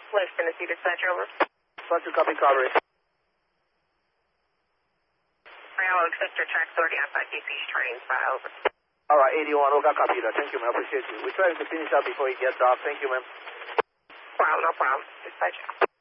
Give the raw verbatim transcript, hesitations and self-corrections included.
West Tennessee dispatcher, over. Plus two, copy, coverage. Bravo, accept your track authority outside K C's train, file, over. All right, eighty-one, Oka, copy that. Thank you, ma'am. Appreciate you. We're trying to finish up before he gets off. Thank you, ma'am. Problem, no problem. Dispatcher.